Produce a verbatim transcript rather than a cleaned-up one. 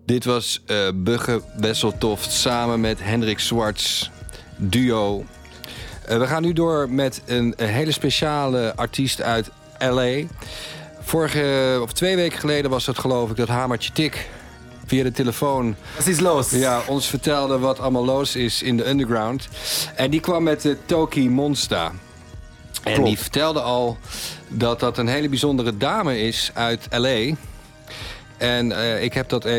Dit was uh, Bugge Wesseltoft samen met Hendrik Swartz, duo. Uh, we gaan nu door met een, een hele speciale artiest uit L A. Vorige, of twee weken geleden was het geloof ik dat Hamertje Tik via de telefoon... Wat is los? Ja, ons vertelde wat allemaal los is in de underground. En die kwam met de Toki Monsta. En Klopt. die vertelde al dat dat een hele bijzondere dame is uit L A. En uh, ik heb dat even